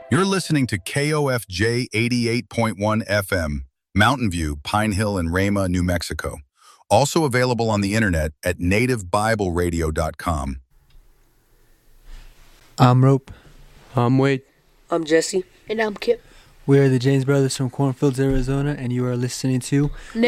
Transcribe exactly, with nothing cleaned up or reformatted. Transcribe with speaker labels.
Speaker 1: You're listening to K O F J eighty-eight point one F M, Mountain View, Pine Hill, and Rama, New Mexico. Also available on the internet at native bible radio dot com.
Speaker 2: I'm Rope.
Speaker 3: I'm Wade.
Speaker 4: I'm Jesse.
Speaker 5: And I'm Kip.
Speaker 2: We are the James Brothers from Cornfields, Arizona, and you are listening to